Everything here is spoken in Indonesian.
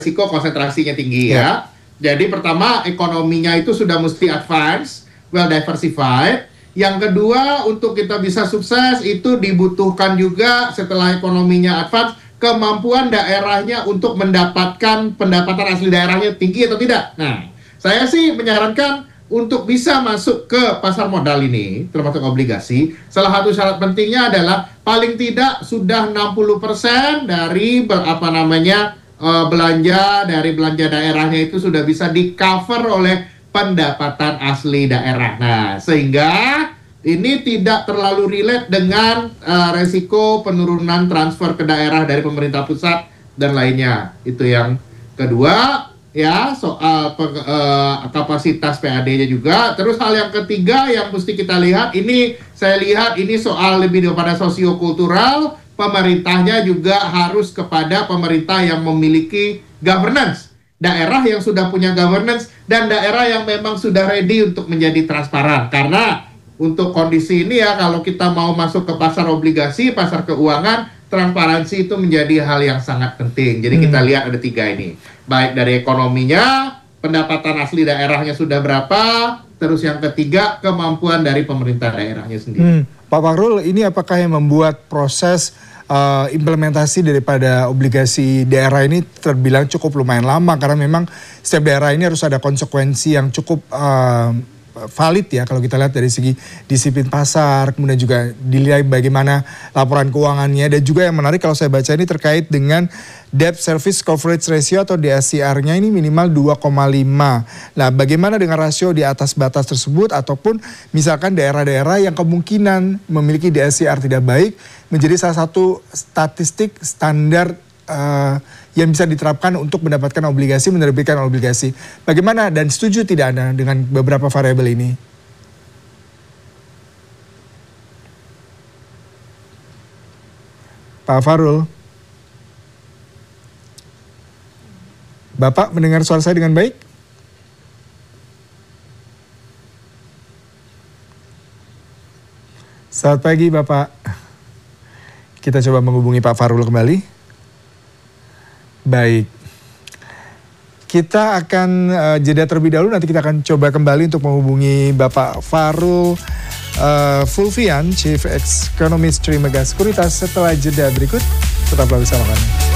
risiko konsentrasinya tinggi ya. Jadi pertama, ekonominya itu sudah mesti advance, well diversified. Yang kedua, untuk kita bisa sukses itu dibutuhkan juga setelah ekonominya advance, kemampuan daerahnya untuk mendapatkan pendapatan asli daerahnya tinggi atau tidak. Nah, saya sih menyarankan untuk bisa masuk ke pasar modal ini, termasuk obligasi, salah satu syarat pentingnya adalah paling tidak sudah 60% dari belanja dari belanja daerahnya itu sudah bisa di-cover oleh pendapatan asli daerah. Nah, sehingga ini tidak terlalu relate dengan resiko penurunan transfer ke daerah dari pemerintah pusat dan lainnya. Itu yang kedua. Ya, soal kapasitas PAD-nya juga. Terus hal yang ketiga yang mesti kita lihat, saya lihat ini soal lebih daripada sosiokultural, pemerintahnya juga harus kepada pemerintah yang memiliki governance. Daerah yang sudah punya governance dan daerah yang memang sudah ready untuk menjadi transparan. Karena untuk kondisi ini ya, kalau kita mau masuk ke pasar obligasi, pasar keuangan, transparansi itu menjadi hal yang sangat penting. Jadi kita lihat ada 3 ini. Baik dari ekonominya, pendapatan asli daerahnya sudah berapa, terus yang ketiga kemampuan dari pemerintah daerahnya sendiri. Pak Fahrul, ini apakah yang membuat proses implementasi daripada obligasi daerah ini terbilang cukup lumayan lama, karena memang setiap daerah ini harus ada konsekuensi yang cukup valid ya kalau kita lihat dari segi disiplin pasar, kemudian juga dilihat bagaimana laporan keuangannya, dan juga yang menarik kalau saya baca ini terkait dengan debt service coverage ratio atau DSCR-nya ini minimal 2,5. Nah, bagaimana dengan rasio di atas batas tersebut, ataupun misalkan daerah-daerah yang kemungkinan memiliki DSCR tidak baik menjadi salah satu statistik standar yang bisa diterapkan untuk mendapatkan obligasi, menerbitkan obligasi. Bagaimana dan setuju tidak Anda dengan beberapa variabel ini? Pak Fahrul. Bapak mendengar suara saya dengan baik? Selamat pagi Bapak. Kita coba menghubungi Pak Fahrul kembali. Baik, kita akan jeda terlebih dahulu, nanti kita akan coba kembali untuk menghubungi Bapak Fahrul Fulvian, Chief Economist Trimegah Sekuritas setelah jeda berikut. Tetaplah bersama kami.